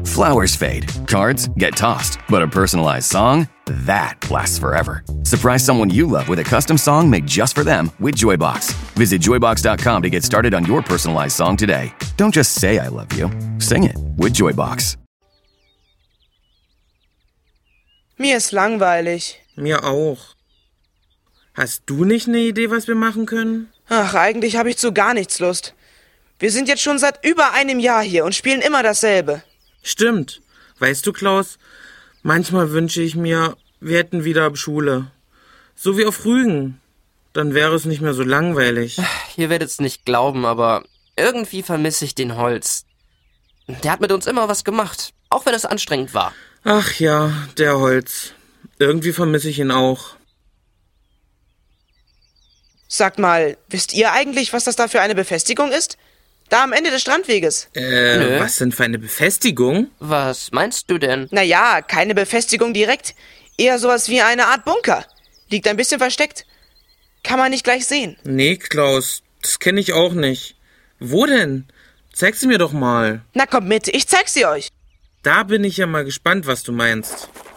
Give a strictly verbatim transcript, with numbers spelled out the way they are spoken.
Flowers fade, cards get tossed, but a personalized song, that lasts forever. Surprise someone you love with a custom song made just for them with Joybox. Visit joybox dot com to get started on your personalized song today. Don't just say I love you, sing it with Joybox. Mir ist langweilig. Mir auch. Hast du nicht eine Idee, was wir machen können? Ach, eigentlich habe ich zu gar nichts Lust. Wir sind jetzt schon seit über einem Jahr hier und spielen immer dasselbe. Stimmt. Weißt du, Klaus, manchmal wünsche ich mir, wir hätten wieder Schule. So wie auf Rügen. Dann wäre es nicht mehr so langweilig. Ihr werdet's nicht glauben, aber irgendwie vermisse ich den Holz. Der hat mit uns immer was gemacht, auch wenn es anstrengend war. Ach ja, der Holz. Irgendwie vermisse ich ihn auch. Sagt mal, wisst ihr eigentlich, was das da für eine Befestigung ist? Da am Ende des Strandweges. Äh, Nö. was denn für eine Befestigung? Was meinst du denn? Naja, keine Befestigung direkt. Eher sowas wie eine Art Bunker. Liegt ein bisschen versteckt. Kann man nicht gleich sehen. Nee, Klaus, das kenne ich auch nicht. Wo denn? Zeig sie mir doch mal. Na kommt mit, ich zeig sie euch. Da bin ich ja mal gespannt, was du meinst.